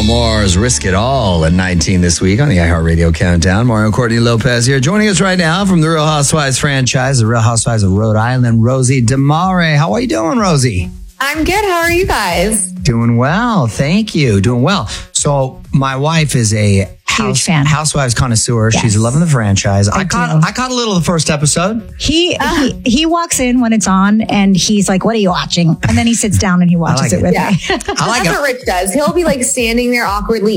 Moore's Risk It All at 19 this week on the iHeartRadio Countdown. Mario Courtney Lopez here. Joining us right now from the Real Housewives franchise, the Real Housewives of Rhode Island, Rosie DeMare. How are you doing, Rosie? I'm good. How are you guys? Doing well. Thank you. Doing well. So my wife is a Housewives connoisseur. Yes. She's loving the franchise. I caught a little of the first episode. He walks in when it's on and he's like, "What are you watching?" And then he sits down and he watches it with me. I like That's what Rich does. He'll be like standing there awkwardly